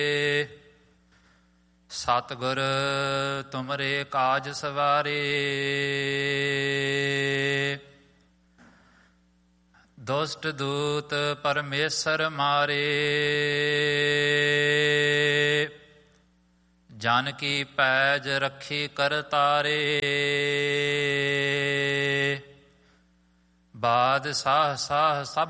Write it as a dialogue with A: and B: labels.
A: ਸਤਿਗੁਰ ਤੁਮਰੇ ਕਾਜ ਸਵਾਰੇ। ਦੁਸ਼ਟ ਦੂਤ ਪਰਮੇਸ਼ਰ ਮਾਰੇ। ਜਨ ਕੀ ਪੈਜ ਰੱਖੀ ਕਰਤਾਰੇ। ਬਾਦਸ਼ਾਹ ਸਾਹ ਸਭ